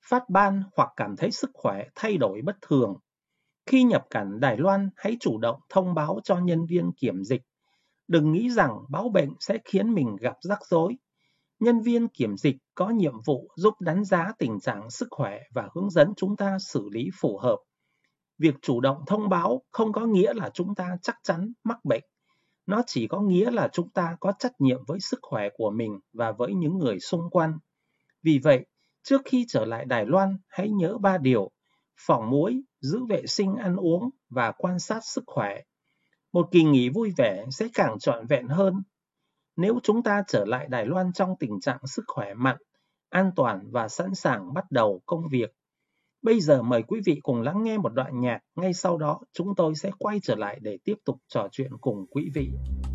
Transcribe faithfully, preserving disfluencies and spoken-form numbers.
phát ban hoặc cảm thấy sức khỏe thay đổi bất thường. Khi nhập cảnh Đài Loan, hãy chủ động thông báo cho nhân viên kiểm dịch. Đừng nghĩ rằng báo bệnh sẽ khiến mình gặp rắc rối. Nhân viên kiểm dịch có nhiệm vụ giúp đánh giá tình trạng sức khỏe và hướng dẫn chúng ta xử lý phù hợp. Việc chủ động thông báo không có nghĩa là chúng ta chắc chắn mắc bệnh. Nó chỉ có nghĩa là chúng ta có trách nhiệm với sức khỏe của mình và với những người xung quanh. Vì vậy, trước khi trở lại Đài Loan, hãy nhớ ba điều: phòng muối, giữ vệ sinh ăn uống và quan sát sức khỏe. Một kỳ nghỉ vui vẻ sẽ càng trọn vẹn hơn nếu chúng ta trở lại Đài Loan trong tình trạng sức khỏe mạnh, an toàn và sẵn sàng bắt đầu công việc. Bây giờ mời quý vị cùng lắng nghe một đoạn nhạc, ngay sau đó chúng tôi sẽ quay trở lại để tiếp tục trò chuyện cùng quý vị.